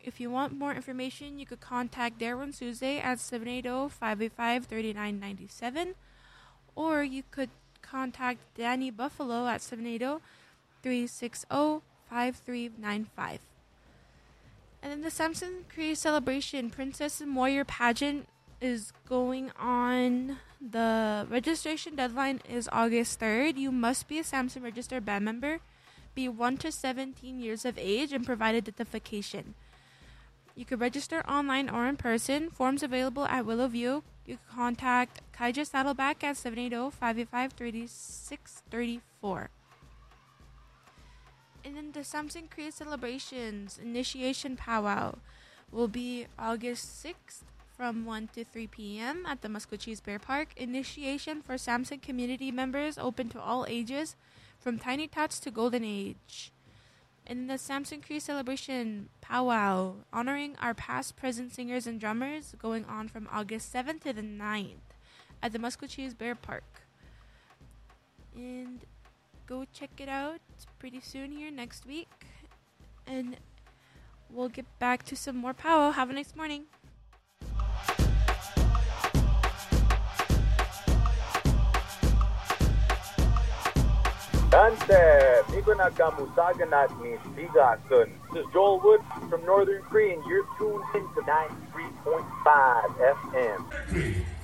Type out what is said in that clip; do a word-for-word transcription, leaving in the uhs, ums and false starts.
If you want more information, you could contact Darwin Suze at seven eight zero, five eight five, three nine nine seven, or you could contact Danny Buffalo at seven eight zero, three six zero, five three nine five. And then the Samson Cree Celebration Princess and Warrior Pageant is going on. The registration deadline is August third. You must be a Samson registered band member, be one to seventeen years of age, and provide identification. You can register online or in person. Forms available at Willowview. You can contact Kaija Saddleback at seven eight zero, five eight five, three six three four. And then the Samson Cree Celebrations Initiation Powwow will be August sixth from one to three p.m. at the Muscocheese Bear Park. Initiation for Samson community members open to all ages, from Tiny Tots to Golden Age. And the Samson Cree Celebration Powwow, honoring our past, present singers and drummers, going on from August seventh to the ninth at the Muscocheese Bear Park. And go check it out pretty soon here next week. And we'll get back to some more powwow. Have a nice morning. Dante, Miguna Kamusaganat ni Sigasun. This is Joel Wood from Northern Cree, and you're tuned into ninety-three point five F M.